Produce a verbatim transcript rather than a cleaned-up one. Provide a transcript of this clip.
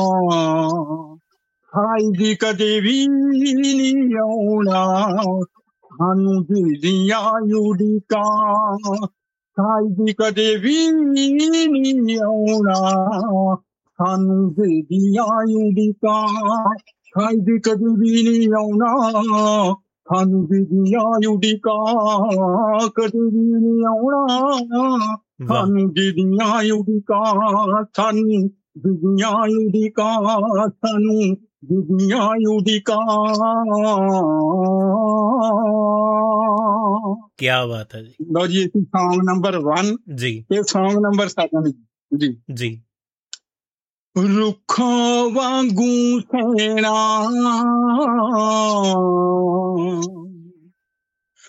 ਖਾਈ ਦੀ ਕਦੇ ਵੀ ਨਹੀਂ ਆਉਣਾ, ਸਾਨੂੰ ਦਿਲ ਦੀਆਂ ਉਡੀਕਾਂ। ਖਾਈ ਦੀ ਕਦੇ ਵੀ ਨਹੀਂ ਆਉਣਾ, ਸਾਨੂੰ ਦਿਲ ਦੀਆਂ ਉਡੀਕਾਂ। ਖਾਈ ਦੀ ਕਦੇ ਵੀ ਨਹੀਂ ਆਉਣਾ, ਸਾਨੂੰ ਦਿਲ ਦੀਆਂ ਉਡੀਕਾਂ। ਕਦੇ ਵੀ ਨਹੀਂ ਆਉਣਾ, ਸਾਨੂੰ ਦਿਲ ਦੀਆਂ ਉਡੀਕਾਂ। ਸਾਨੂੰ ਦਿਦੀਆਂ ਉਡੀਕਾਂ, ਸਾਨੂੰ ਦਿਦੀਆਂ ਉਡੀਕਾਂ। ਕੀ ਬਾਤ ਹੈ ਜੀ। ਲਓ ਜੀ, ਸੌਂਗ ਨੰਬਰ ਵਨ ਜੀ ਤੇ ਸੌਂਗ ਨੰਬਰ ਸੈਵਨ ਜੀ ਜੀ। ਰੁੱਖਾਂ ਵਾਂਗੂ ਸੈਣਾ